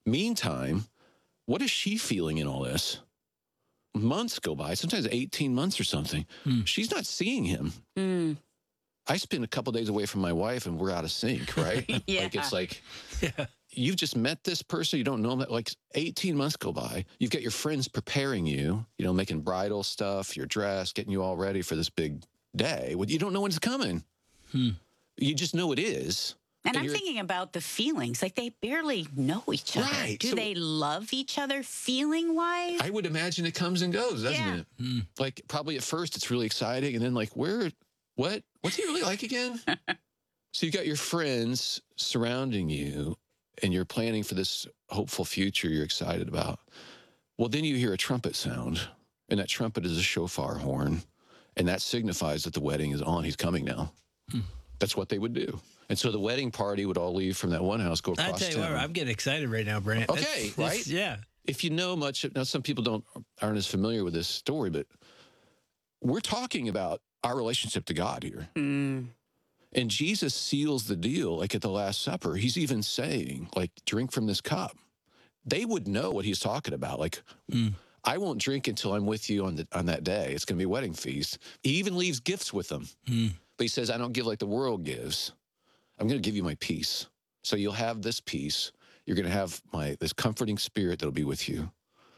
Meantime, what is she feeling in all this? Months go by, sometimes 18 months or something. She's not seeing him. I spend a couple days away from my wife and we're out of sync, right? Yeah. Like, it's like, you've just met this person. You don't know them. Like 18 months go by. You've got your friends preparing you, making bridal stuff, your dress, getting you all ready for this big day. Well, you don't know when it's coming. You just know it is. And I'm thinking about the feelings. Like, they barely know each other. Right. Do they love each other feeling-wise? I would imagine it comes and goes, doesn't it? Like, probably at first it's really exciting. And then like, what's he really like again? So you got your friends surrounding you and you're planning for this hopeful future you're excited about. Well, then you hear a trumpet sound, and that trumpet is a shofar horn. And that signifies that the wedding is on. He's coming now. That's what they would do. And so the wedding party would all leave from that one house, go across town. I tell you what, I'm getting excited right now, Brant. Okay, right? Yeah. If you know much, now some people aren't as familiar with this story, but we're talking about our relationship to God here. And Jesus seals the deal, like at the Last Supper. He's even saying, like, drink from this cup. They would know what he's talking about. Like, I won't drink until I'm with you on that day. It's going to be a wedding feast. He even leaves gifts with them. But he says, I don't give like the world gives. I'm going to give you my peace. So you'll have this peace. You're going to have this comforting spirit that'll be with you.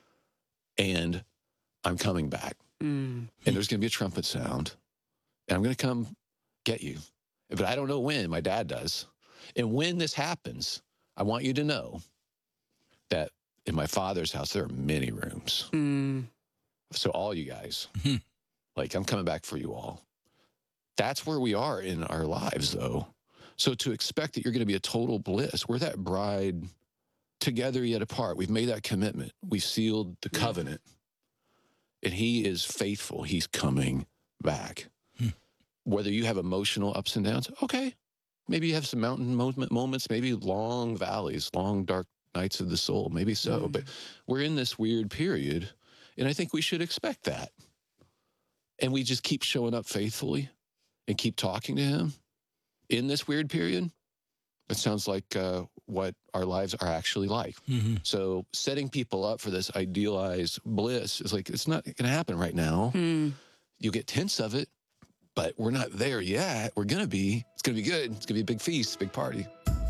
And I'm coming back. And there's going to be a trumpet sound. And I'm going to come get you. But I don't know when. My dad does. And when this happens, I want you to know that in my Father's house, there are many rooms. So all you guys, like, I'm coming back for you all. That's where we are in our lives, though. So to expect that you're going to be a total bliss, we're that bride together yet apart. We've made that commitment. We've sealed the covenant. And he is faithful. He's coming back. Whether you have emotional ups and downs, okay. Maybe you have some mountain moments, maybe long valleys, long dark nights of the soul, maybe so. But we're in this weird period, and I think we should expect that. And we just keep showing up faithfully and keep talking to him in this weird period. It sounds like what our lives are actually like. So setting people up for this idealized bliss is like, it's not going to happen right now. You'll get hints of it, but we're not there yet. We're going to be. It's going to be good. It's going to be a big feast, big party.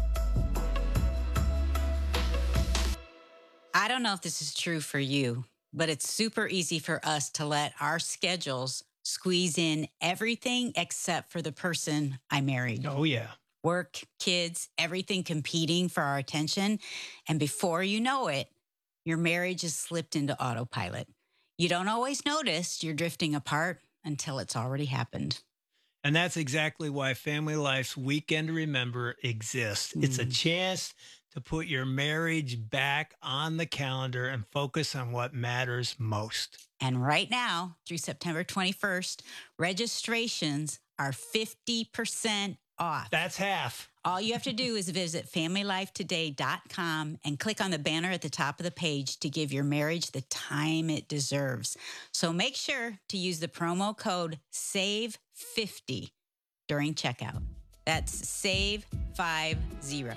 I don't know if this is true for you, but it's super easy for us to let our schedules squeeze in everything except for the person I married. Oh, yeah. Work, kids, everything competing for our attention. And before you know it, your marriage is slipped into autopilot. You don't always notice you're drifting apart until it's already happened. And that's exactly why Family Life's Weekend to Remember exists. It's a chance to put your marriage back on the calendar and focus on what matters most. And right now, through September 21st, registrations are 50% off. That's half. All you have to do is visit familylifetoday.com and click on the banner at the top of the page to give your marriage the time it deserves. So make sure to use the promo code SAVE50 during checkout. That's SAVE50.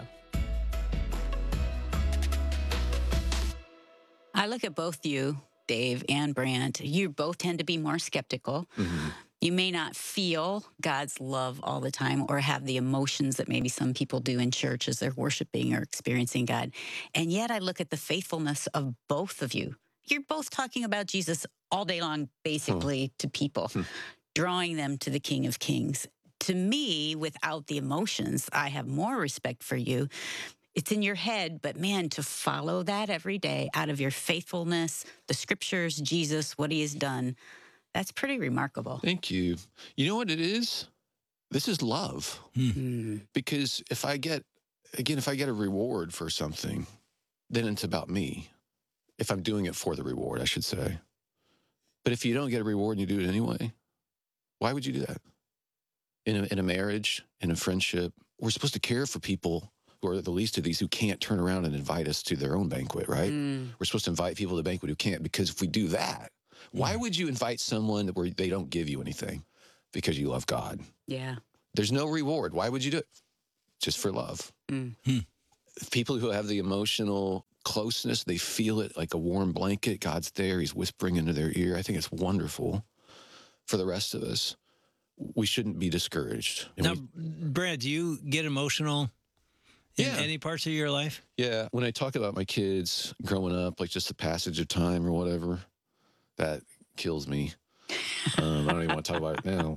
I look at both you, Dave and Brant. You both tend to be more skeptical. You may not feel God's love all the time or have the emotions that maybe some people do in church as they're worshiping or experiencing God. And yet I look at the faithfulness of both of you. You're both talking about Jesus all day long, basically, to people, drawing them to the King of Kings. To me, without the emotions, I have more respect for you. It's in your head, but man, to follow that every day out of your faithfulness, the scriptures, Jesus, what he has done, that's pretty remarkable. Thank you. You know what it is? This is love. Because if I get a reward for something, then it's about me. If I'm doing it for the reward, I should say. But if you don't get a reward and you do it anyway, why would you do that? In a marriage, in a friendship, we're supposed to care for people who are the least of these, who can't turn around and invite us to their own banquet, right? We're supposed to invite people to the banquet who can't, because if we do that, why would you invite someone where they don't give you anything? Because you love God. Yeah. There's no reward. Why would you do it? Just for love. People who have the emotional closeness. They feel it like a warm blanket. God's there. He's whispering into their ear. I think it's wonderful for the rest of us. We shouldn't be discouraged. And Now, Brad, do you get emotional in Yeah. any parts of your life? yeah, when I talk about my kids growing up, like just the passage of time or whatever, that kills me. I don't even want to talk about it now.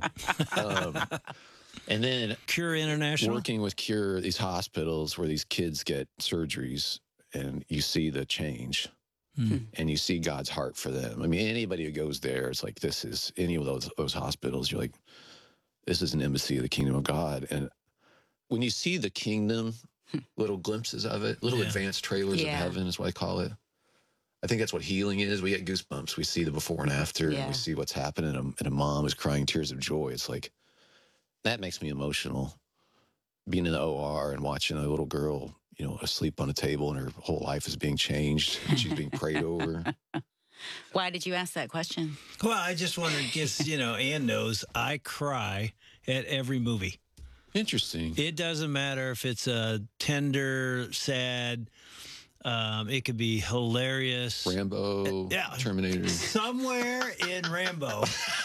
And then Cure International? working with Cure, these hospitals where these kids get surgeries, and you see the change. And you see God's heart for them. I mean, anybody who goes there, it's like, this is any of those hospitals. You're like, this is an embassy of the kingdom of God. And when you see the kingdom, little glimpses of it, little advanced trailers of heaven is what I call it. I think that's what healing is. We get goosebumps. We see the before and after, and we see what's happening. And a mom is crying tears of joy. It's like, that makes me emotional. Being in the OR and watching a little girl, asleep on a table, and her whole life is being changed, and she's being prayed over. Why did you ask that question? Well, I just wondered, because, Ann knows I cry at every movie. Interesting. It doesn't matter if it's a tender, sad, it could be hilarious. Rambo, Terminator. Somewhere in Rambo,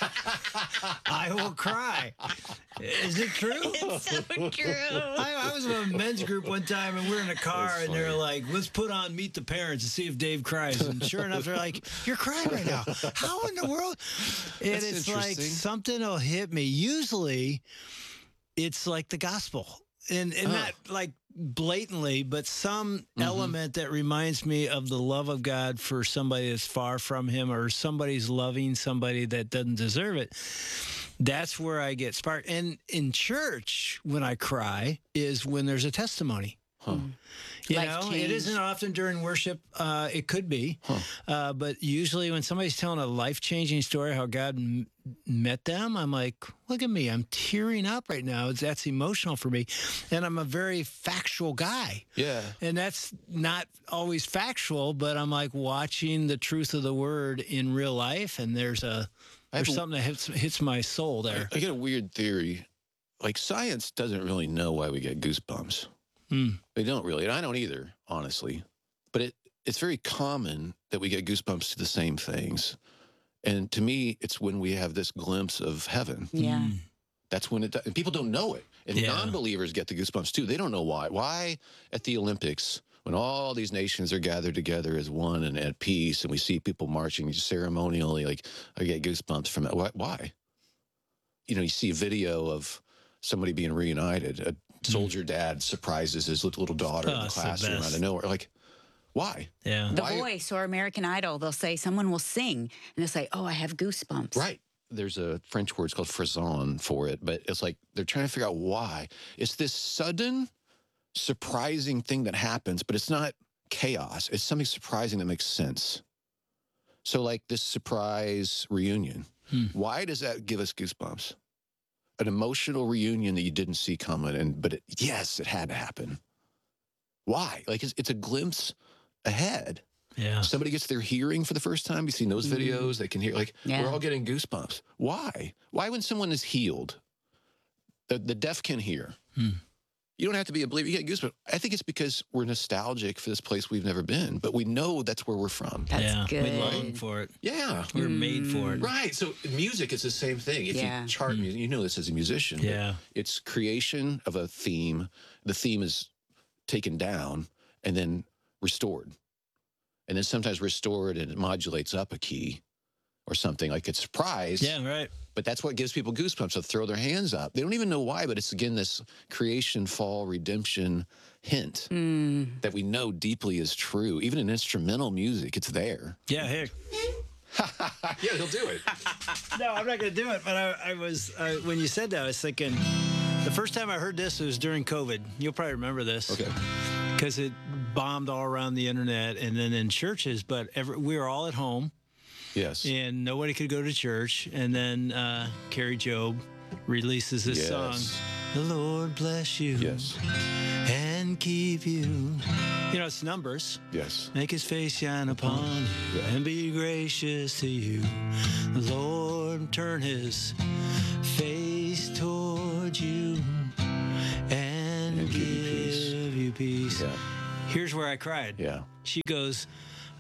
I will cry. Is it true? It's so true. I was with a men's group one time, and we're in a car, and they're like, let's put on Meet the Parents and see if Dave cries. And sure enough, they're like, you're crying right now. How in the world? And That's it's like interesting. something will hit me. Usually, it's like the gospel. And not like blatantly, but some element that reminds me of the love of God for somebody that's far from him, or somebody's loving somebody that doesn't deserve it. That's where I get sparked. And in church, when I cry, is when there's a testimony. You Life know, change. it isn't often during worship. It could be. But usually when somebody's telling a life-changing story, how God met them, I'm like, look at me. I'm tearing up right now. That's emotional for me. And I'm a very factual guy. Yeah. And that's not always factual, but I'm like watching the truth of the word in real life. And there's something that hits my soul there. I get a weird theory. Like, science doesn't really know why we get goosebumps. They don't really. And I don't either, honestly. But it's very common that we get goosebumps to the same things. And to me, it's when we have this glimpse of heaven. Yeah. That's when it does. And people don't know it. And non-believers get the goosebumps too. They don't know why. Why at the Olympics, when all these nations are gathered together as one and at peace, and we see people marching ceremonially, like, I get goosebumps from it. Why? You see a video of somebody being reunited. A soldier dad surprises his little daughter in the classroom out of nowhere. Like, why? Yeah. The Voice or American Idol, they'll say, someone will sing, and they'll say, oh, I have goosebumps. Right. There's a French word, it's called frisson for it, but it's like they're trying to figure out why. It's this sudden, surprising thing that happens, but it's not chaos. It's something surprising that makes sense. So like this surprise reunion. Why does that give us goosebumps? An emotional reunion that you didn't see coming, but it had to happen. Why? Like, it's a glimpse ahead. Yeah. Somebody gets their hearing for the first time. You've seen those videos. They can hear, like, we're all getting goosebumps. Why? Why, when someone is healed, the deaf can hear? You don't have to be a believer. You get goosebumps. I think it's because we're nostalgic for this place we've never been, but we know that's where we're from. That's good. We long for it. Yeah. We're made for it. Right. So music is the same thing. If you chart music, you know this as a musician. Yeah. It's creation of a theme. The theme is taken down and then restored. And then sometimes restored and it modulates up a key or something, like it's surprise. Yeah, right. But that's what gives people goosebumps. They'll throw their hands up. They don't even know why, but it's, again, this creation, fall, redemption hint that we know deeply is true. Even in instrumental music, it's there. Yeah, here. Yeah, he'll do it. No, I'm not going to do it. But I was, when you said that, I was thinking, the first time I heard this was during COVID. You'll probably remember this. Okay. Because it bombed all around the internet and then in churches. But we were all at home. Yes. And nobody could go to church. And then Carrie Job releases this song. The Lord bless you. Yes. And keep you. You know, it's Numbers. Yes. Make his face shine upon you and be gracious to you. The Lord turn his face toward you and give you peace. Yeah. Here's where I cried. Yeah. She goes,